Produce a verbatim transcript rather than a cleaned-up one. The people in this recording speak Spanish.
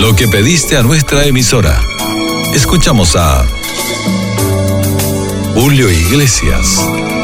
Lo que pediste a nuestra emisora. Escuchamos a Julio Iglesias.